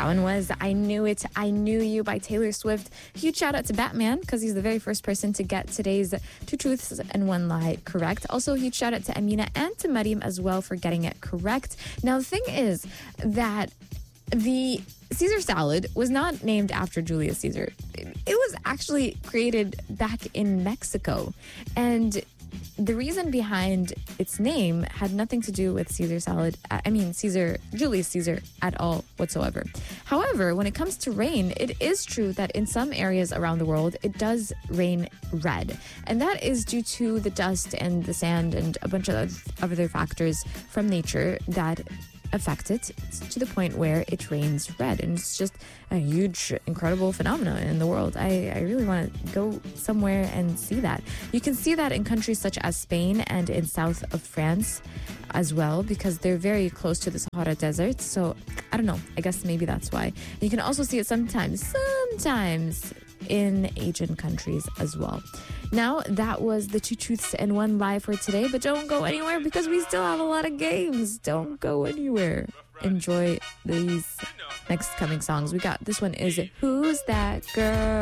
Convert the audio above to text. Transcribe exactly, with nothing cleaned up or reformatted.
That one was I Knew It, I Knew You by Taylor Swift. Huge shout out to Batman because he's the very first person to get today's Two Truths and One Lie correct. Also, huge shout out to Amina and to Mariam as well for getting it correct. Now, the thing is that the Caesar salad was not named after Julius Caesar. It was actually created back in Mexico. And the reason behind its name had nothing to do with Caesar salad. I mean, Caesar, Julius Caesar at all whatsoever. However, when it comes to rain, it is true that in some areas around the world, it does rain red. And that is due to the dust and the sand and a bunch of other factors from nature that affect it to the point where it rains red. And it's just a huge, incredible phenomenon in the world. I, I really want to go somewhere and see that. You can see that in countries such as Spain and in south of France as well, because they're very close to the Sahara Desert. So I don't know. I guess maybe that's why. You can also see it sometimes, sometimes in Asian countries as well. Now, that was the Two Truths and One Lie for today, but don't go anywhere because we still have a lot of games. Don't go anywhere. Enjoy these next coming songs. We got this one is Who's That Girl?